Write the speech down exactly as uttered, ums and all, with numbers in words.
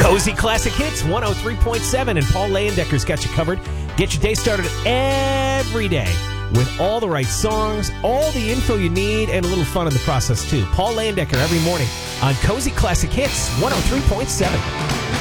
Cozy Classic Hits, one oh three point seven, and Paul Leyendeker's got you covered. Get your day started every day with all the right songs, all the info you need, and a little fun in the process, too. Paul Leyendeker every morning on Cozy Classic Hits, one oh three point seven.